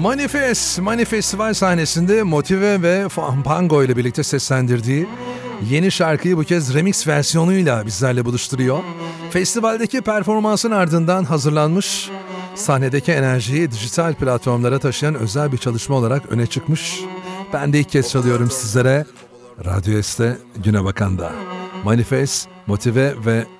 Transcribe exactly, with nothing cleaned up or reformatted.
Manifest, Mani Festival sahnesinde Motive ve Fanpango ile birlikte seslendirdiği yeni şarkıyı bu kez remix versiyonuyla bizlerle buluşturuyor. Festivaldeki performansın ardından hazırlanmış, sahnedeki enerjiyi dijital platformlara taşıyan özel bir çalışma olarak öne çıkmış. Ben de ilk kez çalıyorum sizlere. Radyo S'te Güne Bakan'da. Manifest, Motive ve